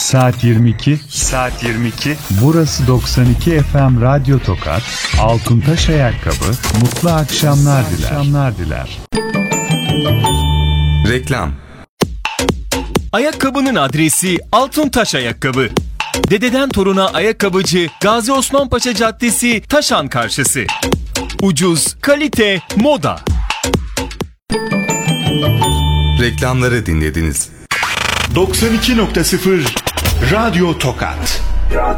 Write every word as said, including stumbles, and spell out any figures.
Saat yirmi iki. Saat yirmi iki. Burası doksan iki F M Radyo Tokat. Altuntaş Ayakkabı. Mutlu akşamlar diler. Akşamlar diler. Reklam. Ayakkabının adresi Altuntaş Ayakkabı. Dededen toruna ayakkabıcı Gazi Osman Paşa Caddesi, Taşan karşısı. Ucuz, kalite, moda. Reklamları dinlediniz. doksan iki nokta sıfır Radyo Tokat.